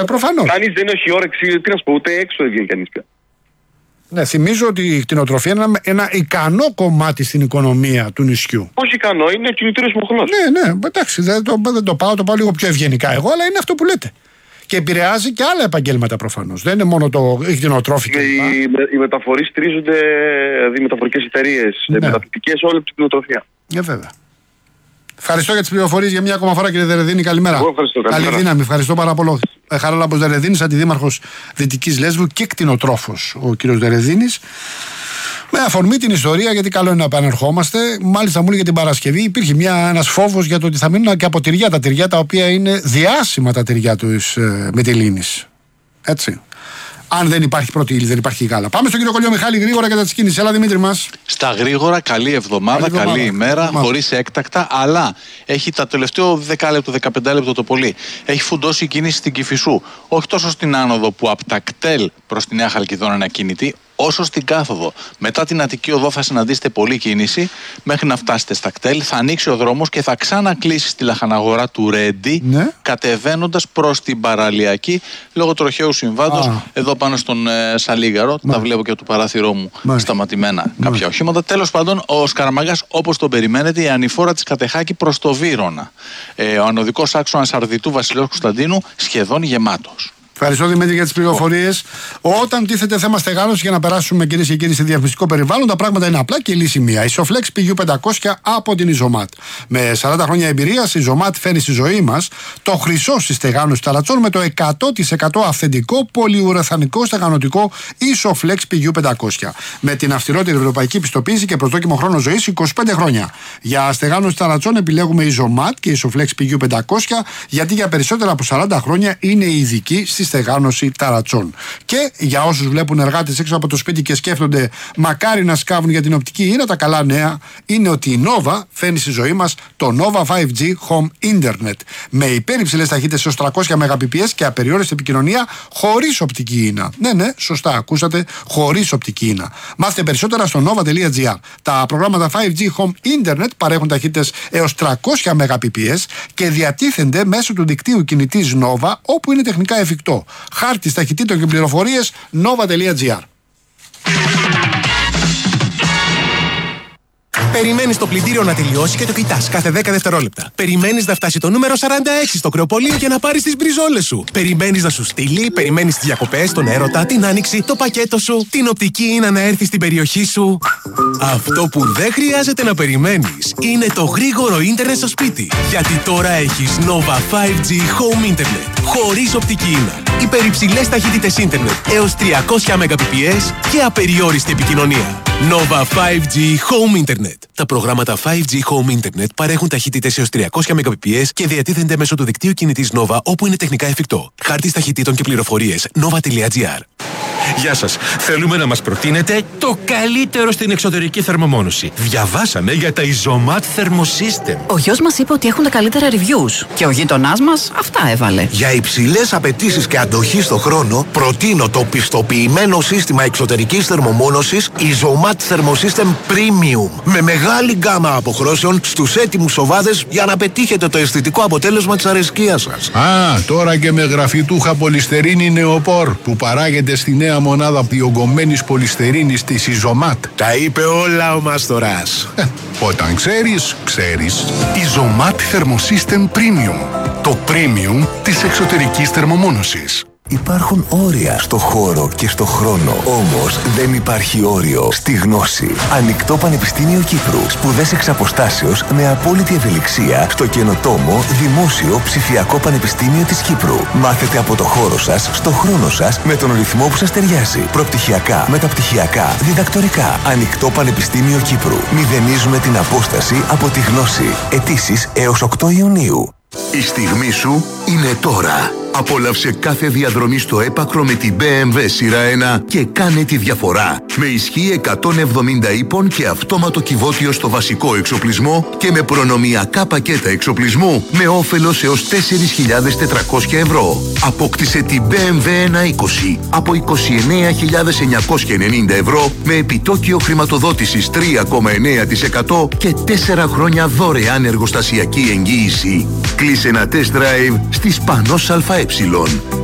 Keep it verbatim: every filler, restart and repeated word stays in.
προφανώς. Κανείς δεν έχει όρεξη, τι να σου πω, ούτε έξω δεν βγαίνει κανείς πια. Ναι, θυμίζω ότι η κτηνοτροφία είναι ένα, ένα ικανό κομμάτι στην οικονομία του νησιού. Όχι ικανό, είναι κινητήριος μοχλός. Ναι, ναι, εντάξει, δεν το, δεν το πάω, το πάω λίγο πιο ευγενικά εγώ, αλλά είναι αυτό που λέτε. Και επηρεάζει και άλλα επαγγέλματα προφανώς. Δεν είναι μόνο το κτηνοτρόφικο. Οι, οι μεταφορείς στηρίζονται, δηλαδή οι μεταφορικές εταιρείες, ναι. μεταπληκτικές, όλη την κτηνοτροφία. Ναι, βέβαια. Ευχαριστώ για τις πληροφορίες για μια ακόμα φορά, κύριε Δερεδίνη. Καλημέρα. Εγώ ευχαριστώ. Καλή δύναμη. Ευχαριστώ πάρα πολύ. Ε, Χαράλαμπος Δερεδίνης, αντιδήμαρχος Δυτικής Λέσβου και κτηνοτρόφος ο κύριος Δερεδίνης. Με αφορμή την ιστορία, γιατί καλό είναι να επανερχόμαστε. Μάλιστα, μου λέει για την Παρασκευή υπήρχε ένας φόβος για το ότι θα μείνουν και από τυριά. Τα τυριά τα οποία είναι διάσημα τα τυριά του ε, Μετελλήνης. Έτσι. Αν δεν υπάρχει πρώτη ύλη, δεν υπάρχει γάλα. Πάμε στον κύριο Κολλιό Μιχάλη γρήγορα κατά τη κίνηση. Έλα, Δημήτρη μας. Στα γρήγορα, καλή εβδομάδα, καλή, εβδομάδα. καλή ημέρα, χωρίς έκτακτα, αλλά έχει τα τελευταίο δέκα λεπτό, δεκαπέντε λεπτό το πολύ. Έχει φουντώσει η κίνηση στην Κηφισού. Όχι τόσο στην άνοδο που από τα κτέλ προς τη Νέα Χαλκιδόνα είναι ακίνητη, όσο στην κάθοδο. Μετά την Αττική Οδό θα συναντήσετε πολλή κίνηση μέχρι να φτάσετε στα κτέλ. Θα ανοίξει ο δρόμος και θα ξανακλείσει στη λαχαναγορά του Ρέντι, ναι. κατεβαίνοντας προς την Παραλιακή λόγω τροχαίου συμβάντος. Α. Εδώ πάνω στον ε, Σαλίγαρο, Μα. τα βλέπω και από το παράθυρό μου Μα. σταματημένα Μα. κάποια οχήματα. Τέλος πάντων, ο Σκαραμαγκάς, όπως τον περιμένετε, η ανηφόρα της Κατεχάκη προς το Βύρωνα. Ε, ο ανωδικός άξονας Αρδιτού Βασιλέως Κωνσταντίνου σχεδόν γεμάτος. Ευχαριστώ, Δημήτρη, για τις πληροφορίες. Όταν τίθεται θέμα στεγάνωση για να περάσουμε, κυρίες και κύριοι, σε διαφημιστικό περιβάλλον, τα πράγματα είναι απλά και η λύση μία. Isoflex πι γιου πεντακόσια από την Ιζωμάτ. Με σαράντα χρόνια εμπειρίας, η Ιζωμάτ φέρνει στη ζωή μας το χρυσό στη στεγάνωση ταλατσών με το εκατό τοις εκατό αυθεντικό πολυουραθανικό στεγανωτικό Isoflex πι γιου πεντακόσια. Με την αυστηρότερη ευρωπαϊκή πιστοποίηση και προσδόκιμο χρόνο ζωής είκοσι πέντε χρόνια. Για στεγάνωση ταλατσών επιλέγουμε Ιζωμάτ και Isoflex πι γιου πεντακόσια, γιατί για περισσότερα από σαράντα χρόνια είναι ειδική στη στεγάνωση ταρατσών. Και για όσους βλέπουν εργάτες έξω από το σπίτι και σκέφτονται μακάρι να σκάβουν για την οπτική ίνα, τα καλά νέα είναι ότι η Nova φέρνει στη ζωή μας το Nova φάιβ τζι Home Internet με υπέρυψηλες ταχύτητες έως τριακόσια μεγαμπιτ και απεριόριστη επικοινωνία χωρίς οπτική ίνα. Ναι, ναι, σωστά ακούσατε, χωρίς οπτική ίνα. Μάθετε περισσότερα στο nova τελεία gr. Τα προγράμματα φάιβ τζι Home Internet παρέχουν ταχύτητες έως τριακόσια μεγαμπιτ και διατίθενται μέσω του δικτύου κινητής Nova όπου είναι τεχνικά εφικτό. Χάρτης ταχυτήτων και πληροφορίες nova τελεία gr. Περιμένεις το πλυντήριο να τελειώσει και το κοιτάς κάθε δέκα δευτερόλεπτα. Περιμένεις να φτάσει το νούμερο σαράντα έξι στο κρεοπολείο για να πάρεις τις μπριζόλες σου. Περιμένεις να σου στείλει, περιμένεις τις διακοπές, τον έρωτα, την άνοιξη, το πακέτο σου, την οπτική ίνα να έρθει στην περιοχή σου. Αυτό που δεν χρειάζεται να περιμένεις είναι το γρήγορο ίντερνετ στο σπίτι. Γιατί τώρα έχεις Nova φάιβ τζι Home Internet χωρίς οπτική ίνα. Υπερυψηλές ταχύτητες ίντερνετ έως τριακόσια μεγαμπιτ και απεριόριστη επικοινωνία. Nova φάιβ τζι Home Internet. Τα προγράμματα φάιβ τζι Home Internet παρέχουν ταχύτητες έως τριακόσια μεγαμπιτ και διατίθενται μέσω του δικτύου κινητής Nova όπου είναι τεχνικά εφικτό. Χάρτης ταχυτήτων και πληροφορίες nova τελεία gr. Γεια σας. Θέλουμε να μας προτείνετε το καλύτερο στην εξωτερική θερμομόνωση. Διαβάσαμε για τα Izomat Thermosystem. Ο γιος μας είπε ότι έχουν τα καλύτερα reviews και ο γείτονάς μας αυτά έβαλε. Για υψηλές απαιτήσεις και αντοχή στο χρόνο, προτείνω το πιστοποιημένο σύστημα εξωτερικής θερμομόνωσης Izomat Thermosystem Premium. Με μεγάλη γκάμα αποχρώσεων στους έτοιμους οβάδες για να πετύχετε το αισθητικό αποτέλεσμα της αρεσκίας σας. Α, τώρα και με γραφιτούχα πολυστερίνη νεοπόρ που παράγεται στη νέα μονάδα διογκωμένης πολυστερίνης της Izomat. Τα είπε όλα ο Μάστορας. Ε, όταν ξέρεις, ξέρεις. Izomat Thermosystem Premium. Το premium της εξωτερικής θερμομόνωσης. Υπάρχουν όρια στο χώρο και στο χρόνο. Όμως δεν υπάρχει όριο στη γνώση. Ανοιχτό Πανεπιστήμιο Κύπρου. Σπουδές εξ αποστάσεως με απόλυτη ευελιξία στο καινοτόμο Δημόσιο Ψηφιακό Πανεπιστήμιο της Κύπρου. Μάθετε από το χώρο σας, στο χρόνο σας, με τον ρυθμό που σας ταιριάζει. Προπτυχιακά, μεταπτυχιακά, διδακτορικά. Ανοιχτό Πανεπιστήμιο Κύπρου. Μηδενίζουμε την απόσταση από τη γνώση. Αιτήσεις έως οκτώ Ιουνίου. Η στιγμή σου είναι τώρα. Απόλαυσε κάθε διαδρομή στο έπακρο με την μπι εμ ντάμπλιου σειρά ένα και κάνε τη διαφορά. Με ισχύ εκατόν εβδομήντα ύπων και αυτόματο κυβότιο στο βασικό εξοπλισμό και με προνομιακά πακέτα εξοπλισμού με όφελος έως τέσσερις χιλιάδες τετρακόσια ευρώ. Απόκτησε την μπι εμ ντάμπλιου εκατόν είκοσι από είκοσι εννέα χιλιάδες εννιακόσια ενενήντα ευρώ με επιτόκιο χρηματοδότησης τρία κόμμα εννέα τοις εκατό και τέσσερα χρόνια δωρεάν εργοστασιακή εγγύηση. Κλείσε ένα test drive στις Πανός ΑΕ.